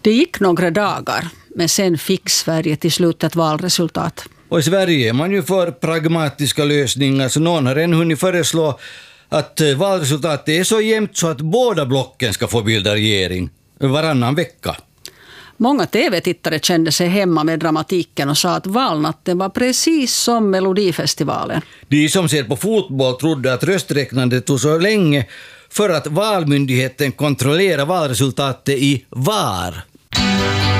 Det gick några dagar, men sen fick Sverige till slut ett valresultat. Och i Sverige är man ju för pragmatiska lösningar, så någon har än hunnit föreslå att valresultatet är så jämnt så att båda blocken ska få bilda regering varannan vecka. Många tv-tittare kände sig hemma med dramatiken och sa att valnatten var precis som Melodifestivalen. De som ser på fotboll trodde att rösträknandet tog så länge för att valmyndigheten kontrollerar valresultatet i VAR,